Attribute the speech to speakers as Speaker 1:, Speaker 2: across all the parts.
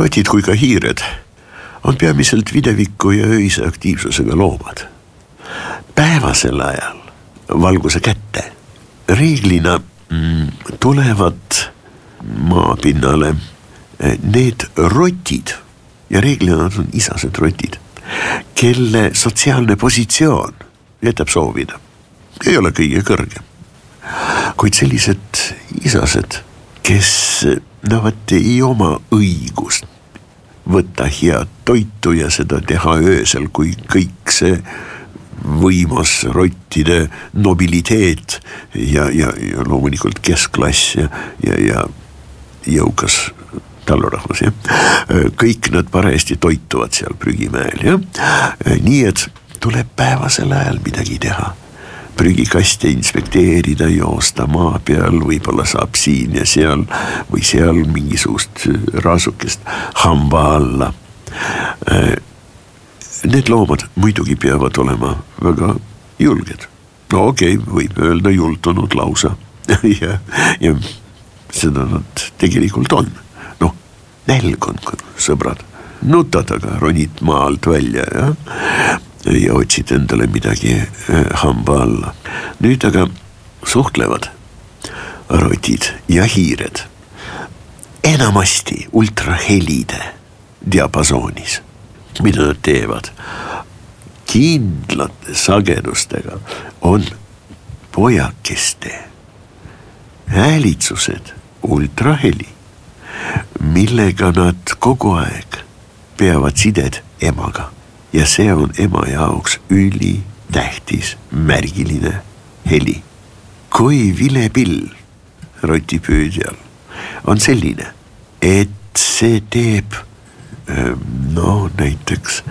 Speaker 1: rotid kui ka hiired on peamiselt videviku ja öise aktiivsusega loomad. Päevasel ajal valguse kätte reeglina tulevad maapinnale need rotid ja reeglina on isased rotid, kelle sotsiaalne positsioon jätab soovida. Ei ole kõige kõrgem. Kuid sellised isased, kes ei oma õigust võtta head toitu ja seda teha öösel, kui kõik see võimas rottide nobiliteet ja loomulikult keskklass ja jõukas talurahvas, kõik nad parajasti toituvad seal prügimäel, nii et tuleb päevasel ajal midagi teha. Prügikaste inspekteerida, joosta maa peal, võib-olla saab siin ja seal või seal mingisugust raasukest hamba alla. Need loomad muidugi peavad olema väga julged. No okei, võib öelda jultunud lausa. ja seda nad tegelikult on. Nälg on, sõbrad. Nutad aga ronid maa alt välja ja otsid endale midagi hamba alla. Nüüd aga suhtlevad rotid ja hiired enamasti ultrahelide diapasoonis. Mida nad teevad? Kindlate sagedustega on pojakeste häälitsused ultraheli, millega nad kogu aeg peavad sided emaga. Ja see on ema jaoks ülitähtis märgiline heli. Kui vilepill rotipüüdjal on selline, et see teeb näiteks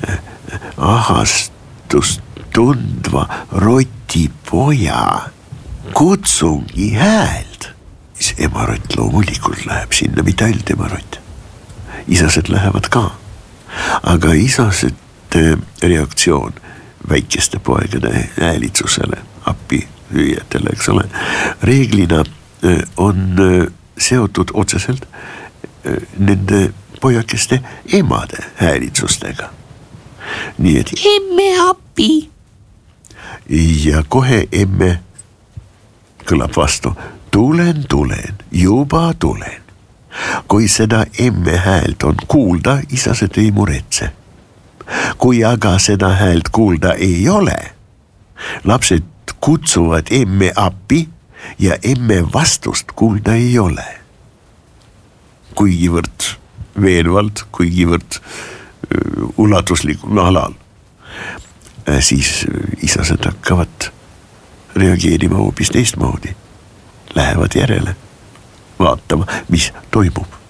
Speaker 1: ahastust tundva rotipoja kutsungi hääld, siis emarott loomulikult läheb sinna, mitte ainult emarott. Isased lähevad ka, aga isased reaktsioon väikeste poegade häälitsusele, appi hüüjatele, eks ole, reeglina on seotud otseselt nende pojakeste emade häälitsustega. Nii et emme appi. Ja kohe emme kõlab vastu, tulen, juba tulen. Kui seda emme häält on kuulda, isased ei muretse. Kui aga seda häält kuulda ei ole, lapsed kutsuvad emme appi ja emme vastust kuulda ei ole. Kuigivõrd veenvalt, kuigivõrd ulatuslikul alal, siis isased hakkavad reageerima hoopis teistmoodi. Lähevad järele, vaatama, mis toimub.